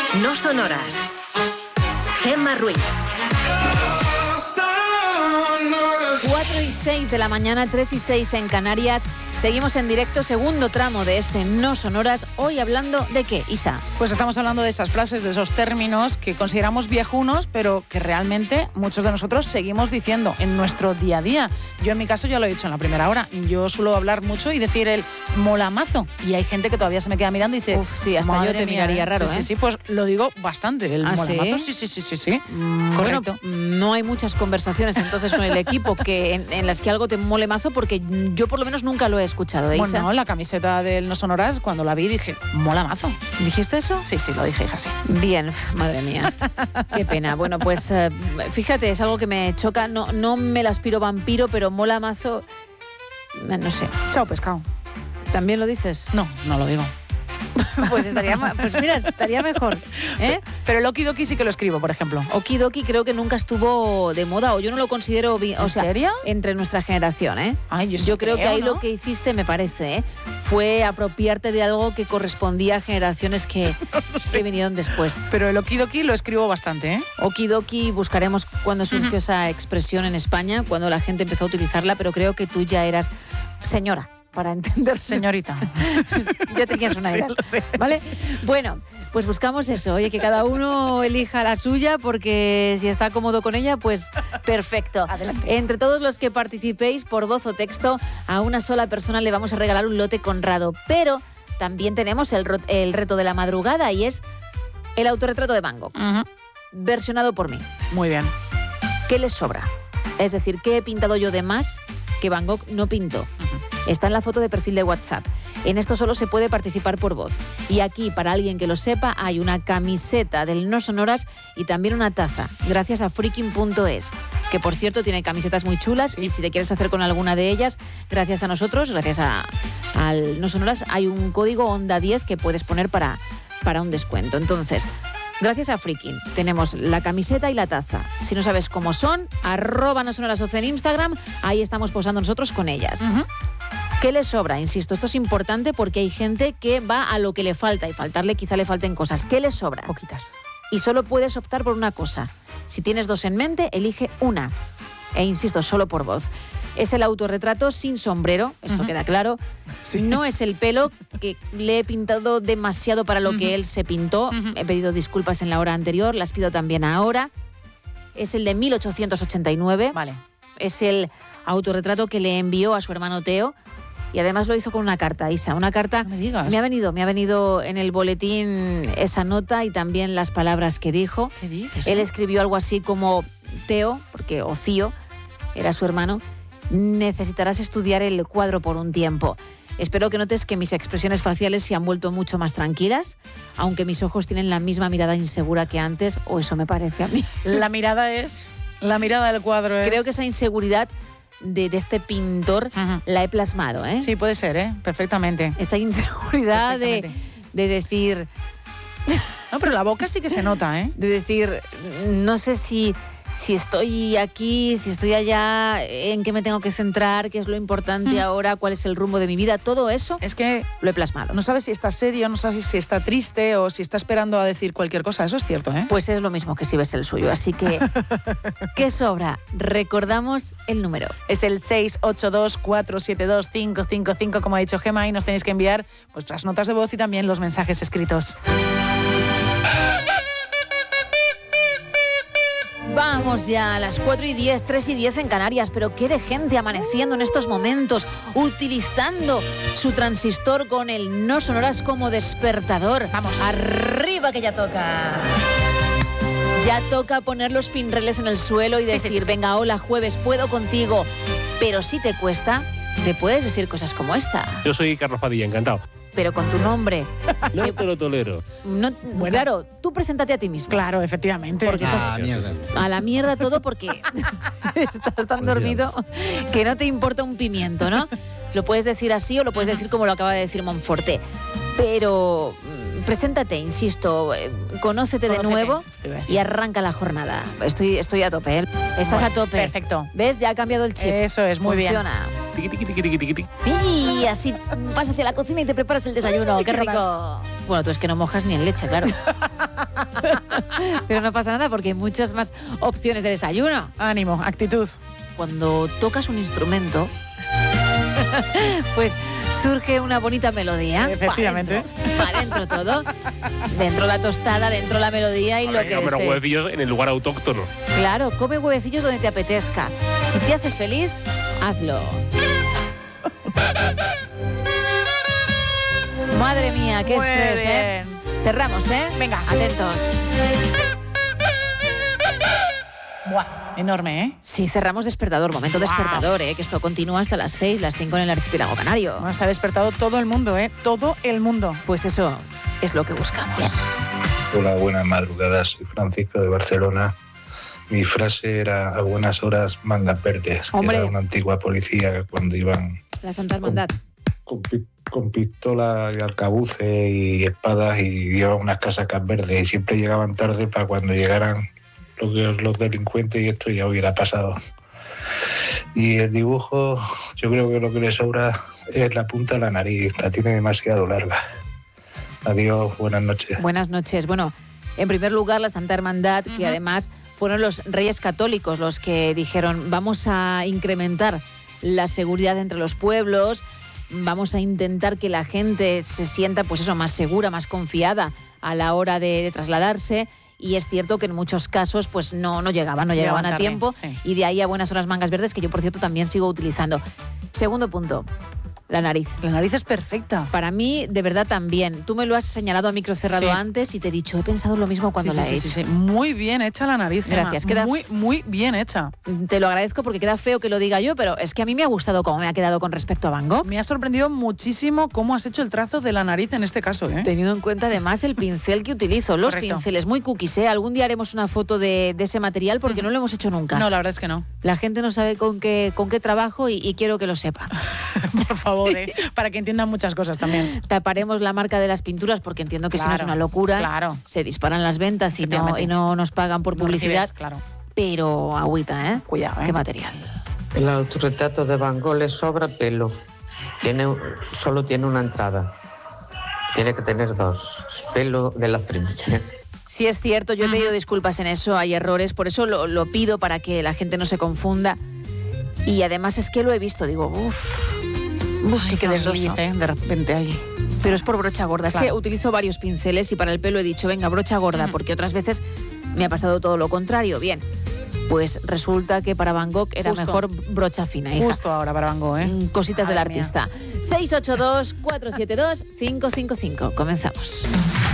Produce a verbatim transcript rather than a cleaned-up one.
No son horas. Gemma Ruiz. cuatro y seis de la mañana, tres y seis en Canarias. Seguimos en directo, segundo tramo de este No Son Horas. Hoy hablando de qué, Isa. Pues estamos hablando de esas frases, de esos términos que consideramos viejunos, pero que realmente muchos de nosotros seguimos diciendo en nuestro día a día. Yo en mi caso ya lo he dicho en la primera hora. Yo suelo hablar mucho y decir el molamazo. Y hay gente que todavía se me queda mirando y dice... Uf, sí, hasta yo te mía, miraría raro, sí, ¿eh? Sí, sí, pues lo digo bastante, el ¿Ah, molamazo. sí? Sí, sí, sí, sí, sí. Mm, Correcto. Bueno, no hay muchas conversaciones entonces con el equipo que en, en las que algo te mole mazo, porque yo por lo menos nunca lo he escuchado, ¿eh, Isa? Bueno, la camiseta del No Son Horas, cuando la vi dije, mola mazo. ¿Dijiste eso? Sí, sí, lo dije, hija, sí. Bien, madre mía. Qué pena. Bueno, pues eh, fíjate, es algo que me choca. No, no me la aspiro vampiro, pero mola mazo. No sé. Chao, pescado. ¿También lo dices? No, no lo digo. Pues estaría, pues mira, estaría mejor, ¿eh? Pero el Okidoki sí que lo escribo, por ejemplo. Okidoki creo que nunca estuvo de moda, o yo no lo considero, o ¿En sea, serio? entre nuestra generación, ¿eh? Ay, yo, sí Yo creo, creo que ahí ¿no? lo que hiciste, me parece, ¿eh? fue apropiarte de algo que correspondía a generaciones que, no sé. que vinieron después. Pero el Okidoki lo escribo bastante, ¿eh? Okidoki, buscaremos cuándo surgió uh-huh. esa expresión en España, cuando la gente empezó a utilizarla, pero creo que tú ya eras señora. Para entender, señorita. Ya tenías una edad, sí, lo sé. ¿Vale? Bueno, pues buscamos eso, oye, que cada uno elija la suya, porque si está cómodo con ella, pues perfecto. Adelante. Entre todos los que participéis por voz o texto, a una sola persona le vamos a regalar un lote Conrado, pero también tenemos el, el reto de la madrugada, y es el autorretrato de Van Gogh, uh-huh. versionado por mí. Muy bien. ¿Qué les sobra? Es decir, ¿qué he pintado yo de más que Van Gogh no pintó? Uh-huh. Está en la foto de perfil de WhatsApp. En esto solo se puede participar por voz. Y aquí, para alguien que lo sepa, hay una camiseta del No Son Horas y también una taza, gracias a freaking punto es, que por cierto tiene camisetas muy chulas, y si te quieres hacer con alguna de ellas, gracias a nosotros, gracias a, al No Son Horas, hay un código onda diez que puedes poner para, para un descuento. Entonces, gracias a Freaking tenemos la camiseta y la taza. Si no sabes cómo son, arroba No Son Horas en Instagram, ahí estamos posando nosotros con ellas. Uh-huh. ¿Qué le sobra? Insisto, esto es importante porque hay gente que va a lo que le falta, y faltarle quizá le falten cosas. ¿Qué le sobra? Poquitas. Y solo puedes optar por una cosa. Si tienes dos en mente, elige una. E insisto, solo por voz. Es el autorretrato sin sombrero, esto uh-huh. queda claro. Sí. No es el pelo, que le he pintado demasiado para lo uh-huh. que él se pintó. Uh-huh. He pedido disculpas en la hora anterior, las pido también ahora. Es el de mil ochocientos ochenta y nueve. Vale. Es el autorretrato que le envió a su hermano Teo. Y además lo hizo con una carta, Isa, una carta. No me digas. Me ha venido, me ha venido en el boletín esa nota y también las palabras que dijo. ¿Qué dices? Él eh? escribió algo así como: Teo, porque Ocío era su hermano, necesitarás estudiar el cuadro por un tiempo. Espero que notes que mis expresiones faciales se han vuelto mucho más tranquilas, aunque mis ojos tienen la misma mirada insegura que antes, o eso me parece a mí. La mirada es... La mirada del cuadro es... Creo que esa inseguridad De, de este pintor uh-huh. la he plasmado, ¿eh? Sí, puede ser, ¿eh? Perfectamente. Esta inseguridad de, de decir... No, pero la boca sí que se nota, ¿eh? De decir, no sé si, si estoy aquí, si estoy allá, en qué me tengo que centrar, qué es lo importante uh-huh. ahora, cuál es el rumbo de mi vida, todo eso es que lo he plasmado. No sabes si está serio, no sabes si está triste o si está esperando a decir cualquier cosa, eso es cierto, ¿eh? Pues es lo mismo que si ves el suyo, así que ¿qué sobra? Recordamos el número. Es el seis ocho dos, cuatro siete dos, cinco cinco cinco, como ha dicho Gemma, y nos tenéis que enviar vuestras notas de voz y también los mensajes escritos. Vamos ya a las cuatro y diez, tres y diez en Canarias, pero qué de gente amaneciendo en estos momentos, utilizando su transistor con el No Son Horas como despertador. Vamos. Arriba que ya toca. Ya toca poner los pinreles en el suelo y sí, decir, sí, sí, sí. venga, hola, jueves, puedo contigo. Pero si te cuesta, te puedes decir cosas como esta. Yo soy Carlos Padilla, encantado. Pero con tu nombre. No te lo tolero. No, bueno. Claro, tú preséntate a ti mismo. Claro, efectivamente. Porque estás Ah, mierda. a la mierda todo porque estás tan dormido que no te importa un pimiento, ¿no? Lo puedes decir así o lo puedes decir como lo acaba de decir Monforte. Pero mm, preséntate, insisto, eh, conócete, Conócete, de nuevo eso te iba a decir. y arranca la jornada. Estoy, estoy a tope, ¿eh? Estás Bueno, a tope. perfecto. ¿Ves? Ya ha cambiado el chip. Eso es, muy bien. Funciona. Tiqui, tiqui, tiqui, tiqui, tiqui, tiqui. Y así vas hacia la cocina y te preparas el desayuno. ¡Qué rico! Bueno, tú es que no mojas ni en leche, claro. Pero no pasa nada porque hay muchas más opciones de desayuno. Ánimo, actitud. Cuando tocas un instrumento, pues surge una bonita melodía. Efectivamente. Para adentro todo. Dentro la tostada, dentro la melodía y A lo ver, que no, pero desees. huevecillos en el lugar autóctono. Claro, come huevecillos donde te apetezca. Si te hace feliz, hazlo. Madre mía, qué Muy estrés, ¿eh? bien. Cerramos, ¿eh? Venga. Atentos. Buah, enorme, ¿eh? Sí, cerramos despertador, momento Wow. despertador, ¿eh? Que esto continúa hasta las seis, las cinco en el archipiélago canario. Bueno, se ha despertado todo el mundo, ¿eh? Todo el mundo. Pues eso es lo que buscamos. Hola, buenas madrugadas. Soy Francisco de Barcelona. Mi frase era a buenas horas mangas verdes, que Hombre. era una antigua policía cuando iban La Santa Hermandad. con, pi- con pistola y arcabuces y espadas y llevaban unas casacas verdes y siempre llegaban tarde para cuando llegaran los, los delincuentes y esto ya hubiera pasado. Y el dibujo, yo creo que lo que le sobra es la punta de la nariz, la tiene demasiado larga. Adiós, buenas noches. Buenas noches. Bueno, en primer lugar, la Santa Hermandad, que Ujú. además fueron los reyes católicos los que dijeron vamos a incrementar la seguridad entre los pueblos, vamos a intentar que la gente se sienta pues eso, más segura, más confiada a la hora de, de trasladarse. Y es cierto que en muchos casos pues no, no llegaban, no llegaban, Llegaban a tarde, tiempo. sí. Y de ahí a buenas horas mangas verdes, que yo por cierto también sigo utilizando. Segundo punto, la nariz. La nariz es perfecta. Para mí, de verdad, también. Tú me lo has señalado a micro cerrado Sí. antes y te he dicho, he pensado lo mismo cuando sí, la sí, he sí, hecho. sí, sí. Muy bien hecha la nariz, Gemma. Gracias, queda- Muy, muy bien hecha. Te lo agradezco porque queda feo que lo diga yo, pero es que a mí me ha gustado cómo me ha quedado con respecto a Van Gogh. Me ha sorprendido muchísimo cómo has hecho el trazo de la nariz en este caso, ¿eh? Teniendo en cuenta además el pincel que utilizo, los Correcto. pinceles muy cookies, ¿eh? Algún día haremos una foto de, de ese material porque no lo hemos hecho nunca. No, la verdad es que no. La gente no sabe con qué, con qué trabajo y, y quiero que lo sepa. Por favor, ¿eh? Para que entiendan muchas cosas también. Taparemos la marca de las pinturas porque entiendo que si no es Claro, una locura. claro. Se disparan las ventas y no, Efectivamente. y no nos pagan por No publicidad. recibes, claro. Pero agüita, ¿eh? Cuidado, ¿eh? Qué material. El autorretrato de Van Gogh le sobra pelo. Tiene, solo tiene una entrada. Tiene que tener dos. Pelo de la frente. Sí, es cierto, yo he pedido disculpas en eso, hay errores, por eso lo, lo pido para que la gente no se confunda. Y además es que lo he visto, digo, uff, uf, Ay, qué qué desliz, desliz, ¿eh? De repente ahí. Pero es por brocha gorda, es Claro. que utilizo varios pinceles y para el pelo he dicho, venga, brocha gorda, Mm. porque otras veces me ha pasado todo lo contrario. Bien, pues resulta que para Van Gogh era Justo. mejor brocha fina, hija. Justo ahora para Van Gogh, ¿eh? Mm, Cositas del Madre mía. artista. seis ocho dos, cuatro siete dos, cinco cinco cinco. Comenzamos.